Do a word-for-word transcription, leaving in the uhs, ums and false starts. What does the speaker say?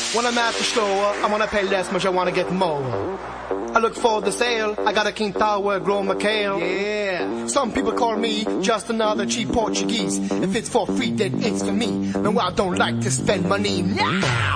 When I'm at the store, I wanna pay less, much I wanna get more. I look for the sale, I got a quintal where I grow my kale. Yeah. Some people call me just another cheap Portuguese. If it's for free, then it's for me. No, I don't like to spend money now.